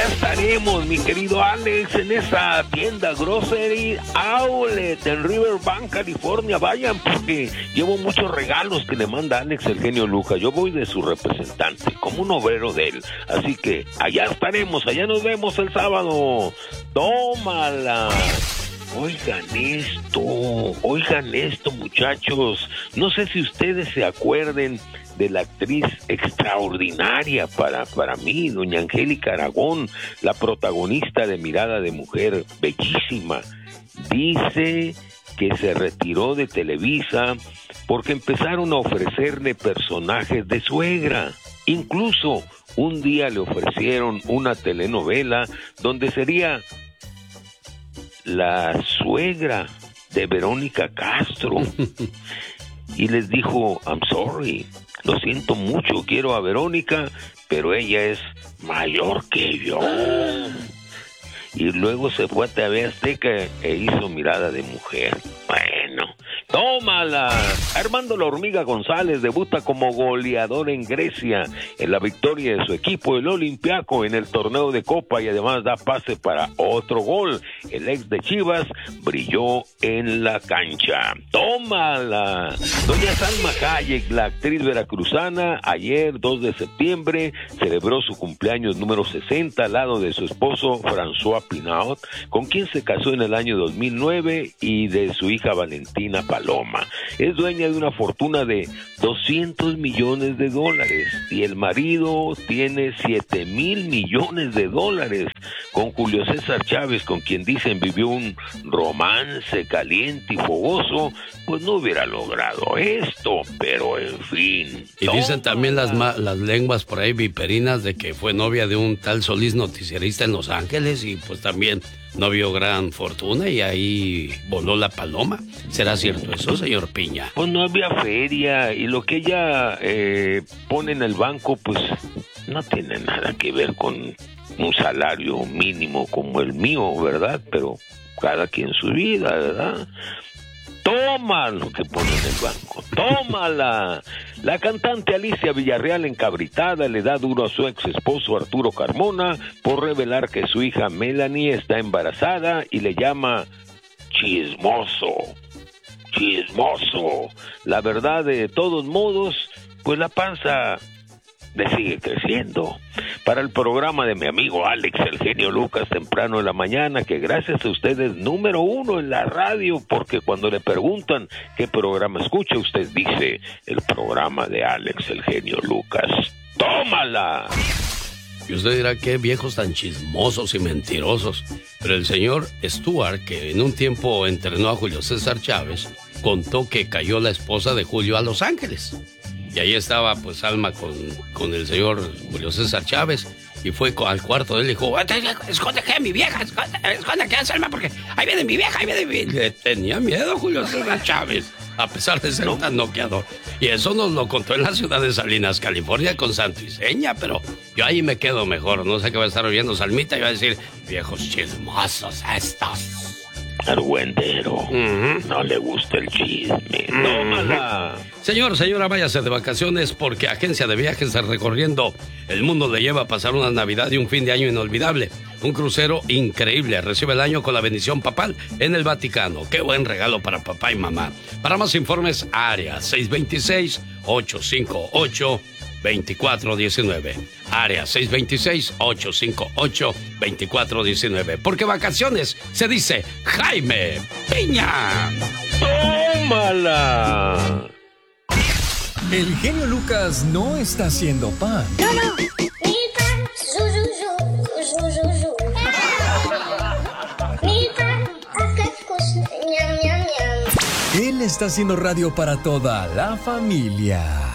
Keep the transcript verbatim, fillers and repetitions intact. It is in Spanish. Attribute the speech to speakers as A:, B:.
A: allá estaremos, mi querido Alex, en esa tienda Grocery Outlet en Riverbank, California. Vayan, porque llevo muchos regalos que le manda Alex el genio Lucas. Yo voy de su representante, como un obrero de él. Así que allá estaremos, allá nos vemos el sábado. ¡Tómala! Oigan esto, oigan esto, muchachos. No sé si ustedes se acuerden de la actriz extraordinaria para, para mí, doña Angélica Aragón, la protagonista de Mirada de Mujer, bellísima. Dice que se retiró de Televisa porque empezaron a ofrecerle personajes de suegra. Incluso un día le ofrecieron una telenovela donde sería la suegra de Verónica Castro. Y les dijo, I'm sorry, lo siento mucho, quiero a Verónica, pero ella es mayor que yo. Y luego se fue a T V Azteca e hizo Mirada de Mujer. Bueno, tómala. Armando La Hormiga González debuta como goleador en Grecia en la victoria de su equipo, el Olympiacos, en el torneo de Copa, y además da pase para otro gol. El ex de Chivas brilló en la cancha. ¡Tómala! Doña Salma Hayek, la actriz veracruzana, ayer, dos de septiembre, celebró su cumpleaños número sesenta al lado de su esposo François Pinault, con quien se casó en el año dos mil nueve, y de su hija Valentina Paloma. Es dueña de una fortuna de doscientos millones de dólares y el marido tiene siete mil millones de dólares. Con Julio César Chávez, con quien dicen vivió un romance caliente y fogoso, pues no hubiera logrado esto, pero en fin.
B: Y dicen también las, ma- las lenguas por ahí viperinas de que fue novia de un tal Solís, noticierista en Los Ángeles, y pues también no vio gran fortuna y ahí voló la paloma. ¿Será cierto eso, señor Piña?
A: Pues no había feria, y lo que ella eh, pone en el banco pues no tiene nada que ver con un salario mínimo como el mío, ¿verdad? Pero cada quien su vida, ¿verdad? Toma lo que pone en el banco, tómala. La cantante Alicia Villarreal, encabritada, le da duro a su ex esposo Arturo Carmona por revelar que su hija Melanie está embarazada y le llama chismoso, chismoso. La verdad, de todos modos, pues la panza le sigue creciendo. Para el programa de mi amigo Alex, el genio Lucas, temprano en la mañana, que gracias a ustedes número uno en la radio, porque cuando le preguntan qué programa escucha, usted dice el programa de Alex, el genio Lucas. ¡Tómala!
B: Y usted dirá, qué viejos tan chismosos y mentirosos. Pero el señor Stuart, que en un tiempo entrenó a Julio César Chávez, contó que cayó la esposa de Julio a Los Ángeles. Y ahí estaba pues Alma con, con el señor Julio César Chávez, y fue al cuarto de él y dijo, esconde que mi vieja, esconde, esconde que es Alma, porque ahí viene mi vieja, ahí viene mi... Le tenía miedo Julio César Chávez, a pesar de ser tan noqueador. Y eso nos lo contó en la ciudad de Salinas, California, con Santo y Seña, pero yo ahí me quedo mejor. No sé qué va a estar oyendo Salmita y va a decir, viejos chismosos estos.
A: Argüendero, uh-huh. No le gusta el chisme. Uh-huh. Tómala.
B: Señor, señora, váyase de vacaciones, porque Agencia de Viajes Recorriendo el Mundo le lleva a pasar una Navidad y un fin de año inolvidable. Un crucero increíble. Recibe el año con la bendición papal en el Vaticano. Qué buen regalo para papá y mamá. Para más informes, área seis dos seis, ocho cinco ocho, dos cuatro uno nueve. Área seis dos seis, ocho cinco ocho, dos cuatro uno nueve. Porque vacaciones se dice Jaime Piña.
A: ¡Tómala!
C: El genio Lucas no está haciendo pan.
D: No, no. Mi pan, zu, zu, zu, zu, zu, zu. Mi pan, acascos, ñam, ñam, ñam.
C: Él está haciendo radio para toda la familia.